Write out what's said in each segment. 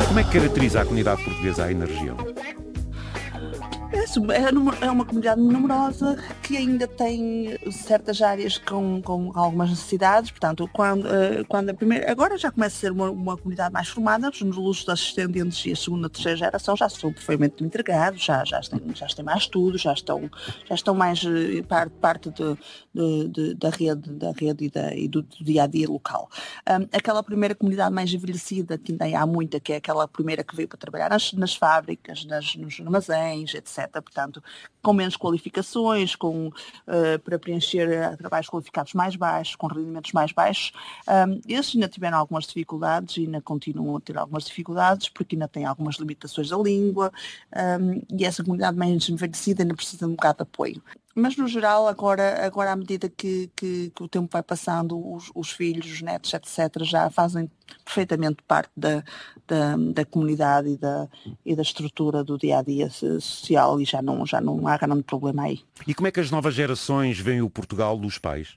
Como é que caracteriza a comunidade portuguesa aí na região? É uma comunidade numerosa que ainda tem certas áreas com algumas necessidades, portanto, quando a primeira, agora já começa a ser uma comunidade mais formada, os luxos ascendentes e a segunda, terceira geração já estão perfeitamente integrados, já têm mais estudo, já estão mais parte da rede e do dia-a-dia local. Aquela primeira comunidade mais envelhecida, que ainda há muita, que é aquela primeira que veio para trabalhar nas fábricas, nos armazéns, etc. Portanto, com menos qualificações, para preencher trabalhos qualificados mais baixos, com rendimentos mais baixos. Esses ainda tiveram algumas dificuldades e ainda continuam a ter algumas dificuldades, porque ainda têm algumas limitações da língua, e essa comunidade mais envelhecida ainda precisa de um bocado de apoio. Mas, no geral, agora à medida que o tempo vai passando, os filhos, os netos, etc., já fazem perfeitamente parte da comunidade e da estrutura do dia-a-dia social, e já não há grande problema aí. E como é que as novas gerações veem o Portugal dos pais?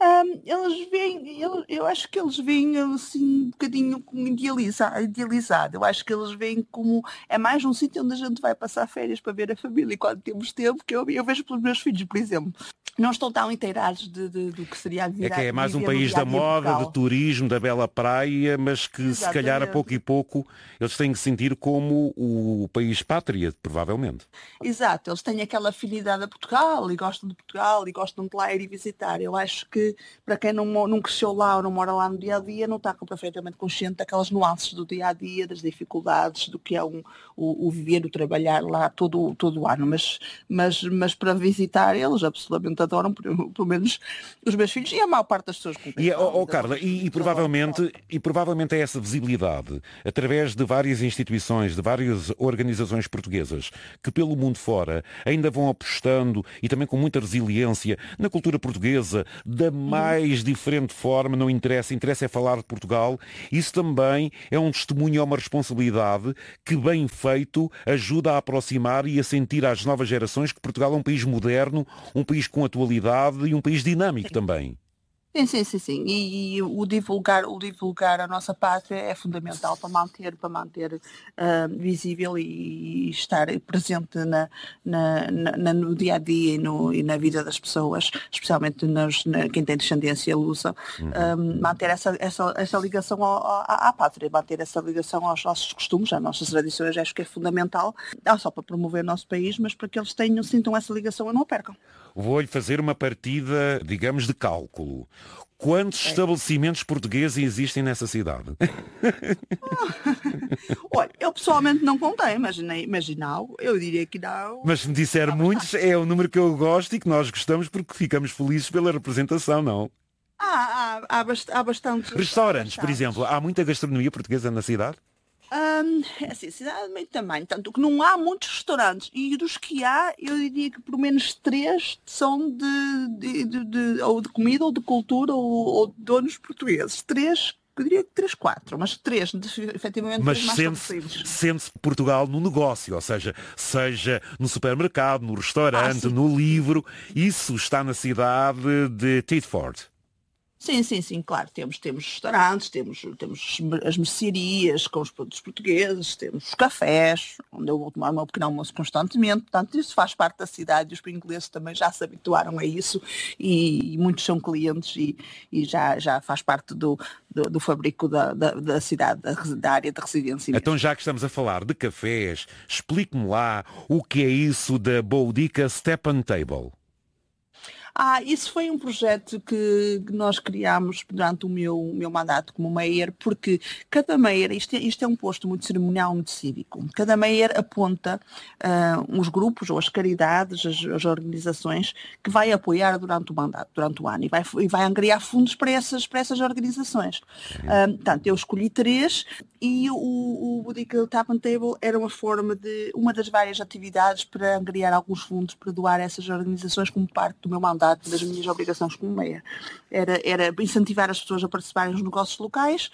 Eles veem, eu acho que eles veem assim um bocadinho como idealizado. Eu acho que eles veem como é mais um sítio onde a gente vai passar férias para ver a família, e quando temos tempo, que eu vejo pelos meus filhos, por exemplo. Não estão tão inteirados do que seria a vida. É mais um país da moda, de turismo, da bela praia, mas que se calhar a pouco e pouco eles têm que sentir como o país pátria, provavelmente. Exato, eles têm aquela afinidade a Portugal e gostam de lá ir e visitar. Eu acho que para quem não cresceu lá ou não mora lá no dia-a-dia, não está perfeitamente consciente daquelas nuances do dia-a-dia, das dificuldades, do que é o viver, o trabalhar lá todo o ano. Mas para visitar, eles absolutamente adoram, pelo menos os meus filhos e a maior parte das pessoas com quem Carla, provavelmente é essa visibilidade, através de várias instituições, de várias organizações portuguesas, que pelo mundo fora ainda vão apostando e também com muita resiliência na cultura portuguesa, da mais diferente forma, não interessa é falar de Portugal. Isso também é um testemunho, é uma responsabilidade que, bem feito, ajuda a aproximar e a sentir às novas gerações que Portugal é um país moderno, um país com atualidade e um país dinâmico também. Sim. E o divulgar a nossa pátria é fundamental para manter visível e estar presente no dia-a-dia e na vida das pessoas, especialmente quem tem descendência lusa, manter essa ligação à pátria, manter essa ligação aos nossos costumes, às nossas tradições. Acho que é fundamental, não só para promover o nosso país, mas para que eles sintam essa ligação e não a percam. Vou-lhe fazer uma partida, digamos, de cálculo. Quantos estabelecimentos portugueses existem nessa cidade? Olha, eu pessoalmente não contei, mas não, eu diria que não. Mas se me disser muitos, é o número que eu gosto e que nós gostamos porque ficamos felizes pela representação, não? Há bastantes. Restaurantes, por exemplo. Há muita gastronomia portuguesa na cidade? Assim, a cidade de meio tamanho, tanto que não há muitos restaurantes, e dos que há, eu diria que pelo menos 3 são ou de comida, ou de cultura, ou de donos portugueses. 3, eu diria que 3, 4, mas 3, efetivamente, mas mais conhecidos. Sente-se Portugal no negócio, ou seja no supermercado, no restaurante, no livro, isso está na cidade de Thetford. Sim, claro, temos restaurantes, temos as mercearias com os produtos portugueses, temos os cafés, onde eu vou tomar o meu pequeno almoço constantemente, portanto isso faz parte da cidade, e os ingleses também já se habituaram a isso, e muitos são clientes e já faz parte do fabrico da cidade, da área de residência mesmo. Então, já que estamos a falar de cafés, explique-me lá o que é isso da Boudica Step and Table. Isso foi um projeto que nós criámos durante o meu mandato como mayor, porque cada mayor, isto é um posto muito cerimonial, muito cívico, cada mayor aponta os grupos ou as caridades, as organizações que vai apoiar durante o mandato, durante o ano, e vai angariar fundos para essas organizações. Portanto, eu escolhi 3 e o Boudica Tap and Table era uma das várias atividades para angariar alguns fundos para doar a essas organizações como parte do meu mandato. fundamental das minhas obrigações como meia. Era incentivar as pessoas a participarem nos negócios locais,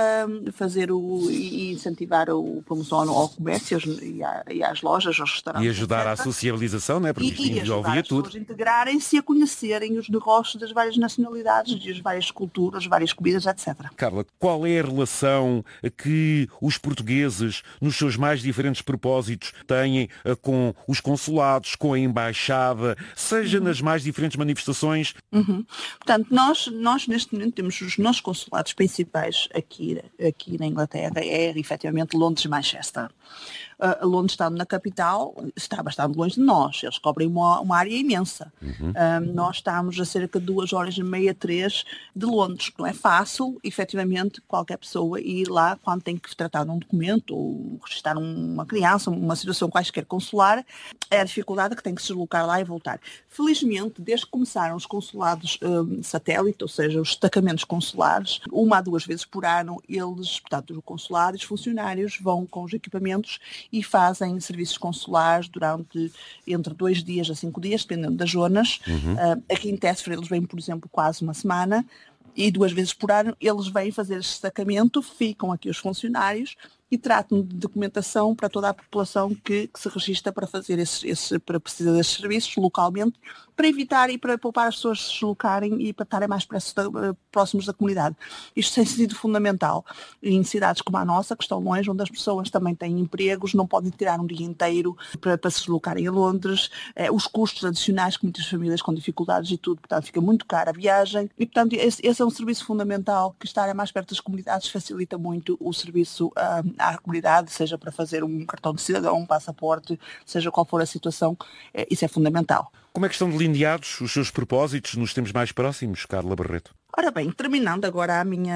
e incentivar a promoção ao comércio e às lojas, aos restaurantes. E ajudar à etc. socialização, né? Porque isto envolvia tudo. As pessoas integrarem-se e a conhecerem os negócios das várias nacionalidades, das várias culturas, várias comidas, etc. Carla, qual é a relação que os portugueses, nos seus mais diferentes propósitos, têm com os consulados, com a embaixada, seja nas mais diferentes manifestações? Portanto, nós neste momento temos os nossos consulados principais aqui na Inglaterra, é efetivamente Londres e Manchester. Londres, estando na capital, está bastante longe de nós. Eles cobrem uma área imensa. Nós estamos a cerca de 2h30, 3 de Londres, que não é fácil, efetivamente, qualquer pessoa ir lá quando tem que tratar de um documento ou registrar uma criança, uma situação quaisquer consular, é a dificuldade que tem que se deslocar lá e voltar. Felizmente, desde que começaram os consulados satélite, ou seja, os destacamentos consulares, 1 a 2 vezes por ano, portanto, os consulados, os funcionários vão com os equipamentos e fazem serviços consulares durante entre 2 dias a 5 dias, dependendo das zonas. Aqui em Tesford eles vêm, por exemplo, quase uma semana e 2 vezes por ano eles vêm fazer esse destacamento, ficam aqui os funcionários e tratam de documentação para toda a população que se registra para fazer para precisar desses serviços localmente, para evitar e para poupar as pessoas se deslocarem e para estarem mais próximos da comunidade. Isto tem sido fundamental em cidades como a nossa, que estão longe, onde as pessoas também têm empregos, não podem tirar um dia inteiro para se deslocarem a Londres, os custos adicionais que muitas famílias com dificuldades e tudo, portanto fica muito cara a viagem e portanto esse é um serviço fundamental, que estar mais perto das comunidades facilita muito o serviço à comunidade, seja para fazer um cartão de cidadão, um passaporte, seja qual for a situação, isso é fundamental. Como é que estão delineados os seus propósitos nos tempos mais próximos, Carla Barreto? Ora bem, terminando agora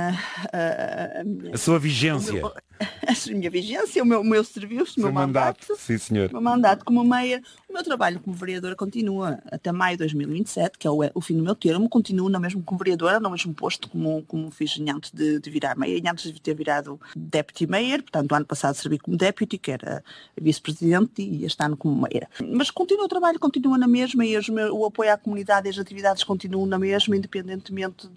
a sua vigência. A minha vigência, o meu serviço, o meu mandato. Sim, senhor. O meu mandato como meia. O meu trabalho como vereadora continua até maio de 2027, que é o fim do meu termo. Continuo na mesma como vereadora, no mesmo posto como fiz antes de virar meia, e antes de ter virado deputy mayor. Portanto, o ano passado servi como deputy, que era vice-presidente, e este ano como meia. Mas o trabalho continua na mesma e o apoio à comunidade e as atividades continuam na mesma, independentemente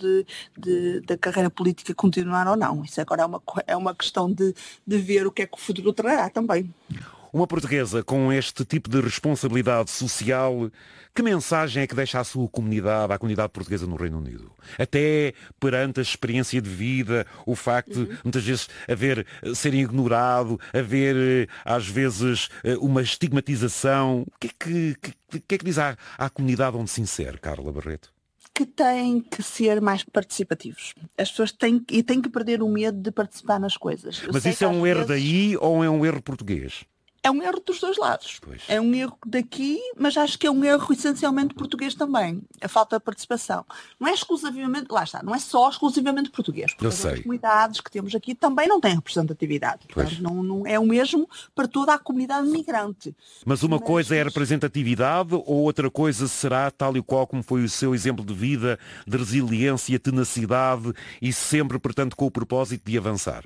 da carreira política continuar ou não. Isso agora é uma questão de ver o que é que o futuro trará também. Uma portuguesa com este tipo de responsabilidade social, que mensagem é que deixa à sua comunidade, à comunidade portuguesa no Reino Unido? Até perante a experiência de vida, o facto de muitas vezes ser ignorado, haver às vezes uma estigmatização. O que é que diz à comunidade onde se insere, Carla Barreto? Que têm que ser mais participativos. As pessoas têm que perder o medo de participar nas coisas. Mas isso é um erro daí ou é um erro português? É um erro dos dois lados. Pois. É um erro daqui, mas acho que é um erro essencialmente português também. A falta de participação. Não é exclusivamente, lá está, não é só exclusivamente português. Porque as comunidades que temos aqui também não têm representatividade. Portanto, não é o mesmo para toda a comunidade migrante. Mas uma coisa é a representatividade ou outra coisa será, tal e qual como foi o seu exemplo de vida, de resiliência, tenacidade e sempre, portanto, com o propósito de avançar?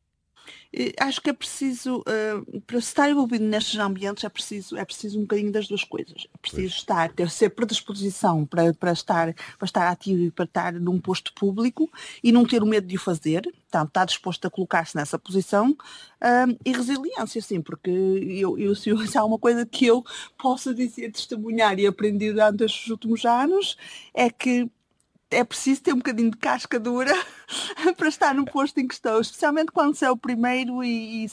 Acho que é preciso, para estar envolvido nestes ambientes, é preciso um bocadinho das duas coisas. É preciso ter predisposição para estar ativo e para estar num posto público e não ter o medo de o fazer, portanto, estar disposto a colocar-se nessa posição, e resiliência, sim, porque se há uma coisa que eu posso dizer, testemunhar e aprendi durante estes últimos anos, é que é preciso ter um bocadinho de casca dura para estar no posto em que estou, especialmente quando se é o primeiro e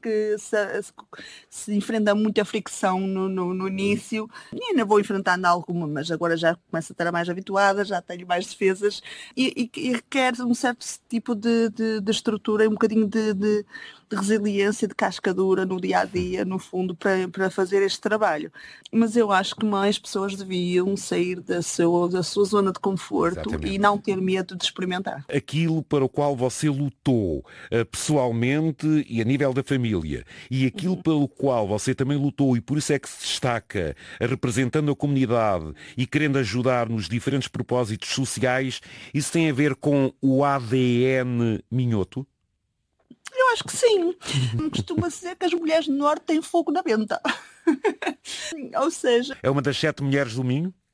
se enfrenta muita fricção no início. E ainda vou enfrentando alguma, mas agora já começo a estar mais habituada, já tenho mais defesas e requer um certo tipo de estrutura e um bocadinho de resiliência, de casca dura no dia-a-dia, no fundo, para fazer este trabalho. Mas eu acho que mais pessoas deviam sair da sua zona de conforto. Exatamente. E não ter medo de experimentar. Aquilo para o qual você lutou pessoalmente e a nível da família, e aquilo pelo qual você também lutou e por isso é que se destaca representando a comunidade e querendo ajudar nos diferentes propósitos sociais, isso tem a ver com o ADN minhoto? Eu acho que sim. Costuma-se dizer que as mulheres do Norte têm fogo na venta. Ou seja... É uma das 7 mulheres do Minho?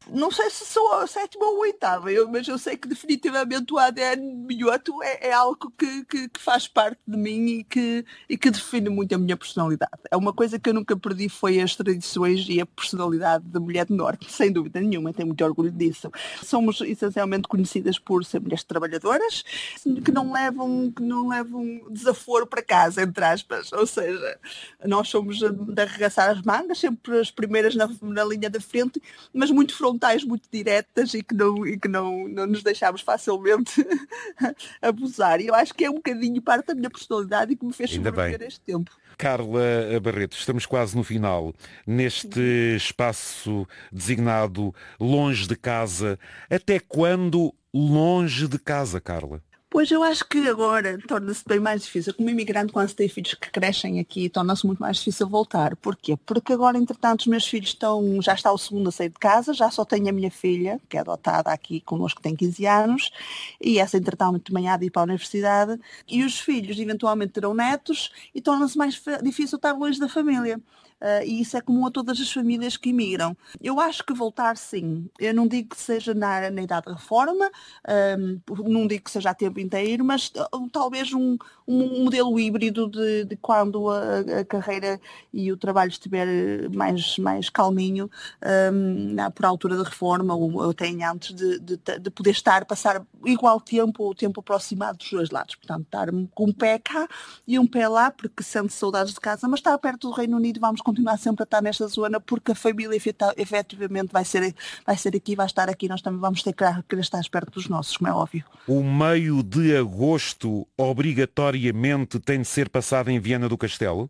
Não sei se sou a sétima ou a oitava, mas eu sei que definitivamente o ADN minhoto é algo que faz parte de mim e que define muito a minha personalidade. É uma coisa que eu nunca perdi, foi as tradições e a personalidade da mulher do Norte, sem dúvida nenhuma, tenho muito orgulho disso. Somos essencialmente conhecidas por ser mulheres trabalhadoras, que não levam desaforo para casa, entre aspas, ou seja, nós somos de arregaçar as mangas, sempre as primeiras na linha da frente, mas muito frontais, muito diretas e que não nos deixamos facilmente abusar. E eu acho que é um bocadinho parte da minha personalidade e que me fez sobreviver este tempo. Carla Barreto, estamos quase no final. Neste espaço designado longe de casa, até quando longe de casa, Carla? Pois eu acho que agora torna-se bem mais difícil. Como imigrante, quando se tem filhos que crescem aqui, torna-se muito mais difícil voltar. Porquê? Porque agora, entretanto, os meus filhos já está o segundo a sair de casa, já só tenho a minha filha, que é adotada aqui connosco, que tem 15 anos, e essa, entretanto, também há de ir para a universidade, e os filhos eventualmente terão netos, e torna-se mais difícil estar longe da família. E isso é comum a todas as famílias que imigram. Eu acho que voltar, sim. Eu não digo que seja na idade de reforma, não digo que seja a tempo inteiro, mas talvez um modelo híbrido de quando a carreira e o trabalho estiver mais calminho, por altura da reforma ou até antes de poder passar igual tempo ou tempo aproximado dos dois lados. Portanto, estar com um pé cá e um pé lá, porque sente saudades de casa, mas estar perto do Reino Unido, vamos continuar sempre a estar nesta zona, porque a família efetivamente vai ser aqui, vai estar aqui, nós também vamos ter que querer estar perto dos nossos, como é óbvio. O meio de agosto obrigatoriamente tem de ser passado em Viana do Castelo?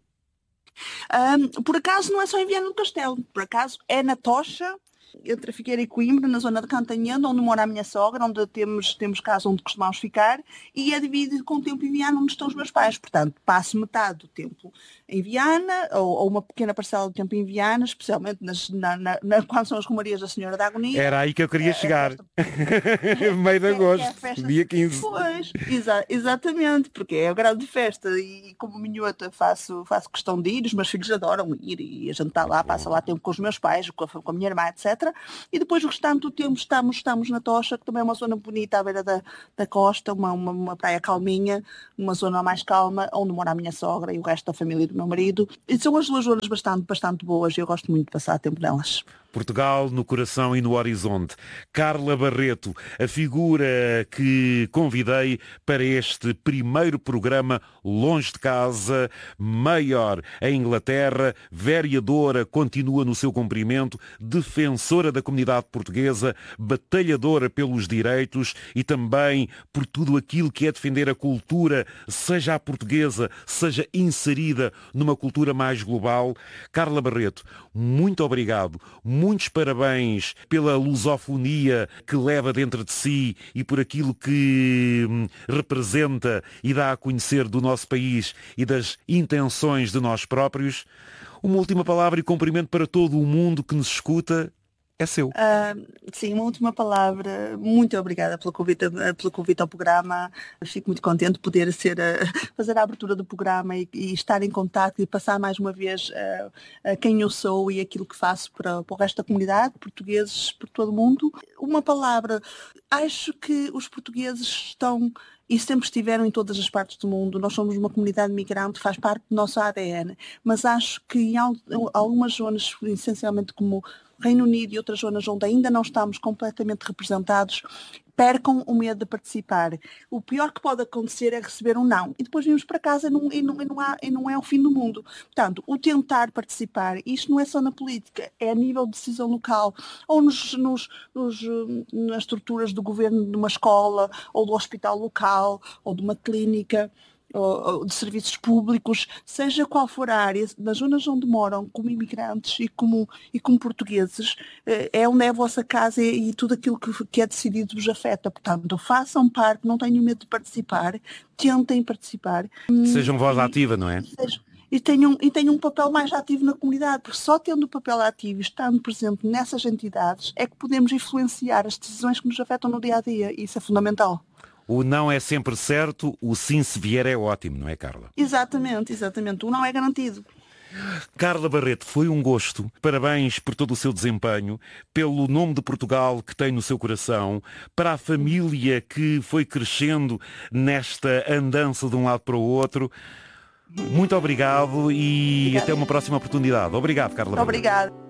Por acaso não é só em Viana do Castelo, por acaso é na Tocha, entre a Figueira e Coimbra, na zona de Cantanhede, onde mora a minha sogra, onde temos casa onde costumamos ficar, e é dividido com o tempo em Viana, onde estão os meus pais. Portanto, passo metade do tempo em Viana, ou uma pequena parcela do tempo em Viana, especialmente quando são as romarias da Senhora da Agonia. Era aí que eu queria chegar. Meio de agosto, dia 15. Pois, exatamente, porque é a grande festa, e como minhota faço questão de ir, os meus filhos adoram ir, e a gente está lá, passa lá tempo com os meus pais, com a minha irmã, etc. E depois o restante do tempo estamos na Tocha, que também é uma zona bonita à beira da costa, uma praia calminha, uma zona mais calma, onde mora a minha sogra e o resto da família do meu marido. E são as duas zonas bastante boas e eu gosto muito de passar tempo nelas. Portugal no coração e no horizonte. Carla Barreto, a figura que convidei para este primeiro programa longe de casa, maior em Inglaterra, vereadora, continua no seu cumprimento, defensora da comunidade portuguesa, batalhadora pelos direitos e também por tudo aquilo que é defender a cultura, seja a portuguesa, seja inserida numa cultura mais global. Carla Barreto, muito obrigado. Muitos parabéns pela lusofonia que leva dentro de si e por aquilo que representa e dá a conhecer do nosso país e das intenções de nós próprios. Uma última palavra e cumprimento para todo o mundo que nos escuta. É seu. Sim, uma última palavra. Muito obrigada pelo convite ao programa. Fico muito contente de poder fazer a abertura do programa e estar em contacto e passar mais uma vez quem eu sou e aquilo que faço para o resto da comunidade, portugueses por todo o mundo. Uma palavra. Acho que os portugueses estão e sempre estiveram em todas as partes do mundo. Nós somos uma comunidade migrante, faz parte do nosso ADN, mas acho que em algumas zonas, essencialmente como Reino Unido e outras zonas onde ainda não estamos completamente representados, percam o medo de participar. O pior que pode acontecer é receber um não. E depois vimos para casa e não é o fim do mundo. Portanto, o tentar participar, isto não é só na política, é a nível de decisão local, ou nas estruturas do governo de uma escola, ou do hospital local, ou de uma clínica, ou de serviços públicos, seja qual for a área, nas zonas onde moram, como imigrantes e como portugueses, é onde é a vossa casa e tudo aquilo que é decidido vos afeta. Portanto, façam parte, não tenham medo de participar, tentem participar. Sejam voz ativa, não é? E tenham um papel mais ativo na comunidade, porque só tendo o papel ativo e estando presente nessas entidades é que podemos influenciar as decisões que nos afetam no dia-a-dia, e isso é fundamental. O não é sempre certo, o sim, se vier, é ótimo, não é, Carla? Exatamente. O não é garantido. Carla Barreto, foi um gosto. Parabéns por todo o seu desempenho, pelo nome de Portugal que tem no seu coração, para a família que foi crescendo nesta andança de um lado para o outro. Muito obrigado e Obrigada. até uma próxima oportunidade. Obrigado, Carla Barreto. Obrigada.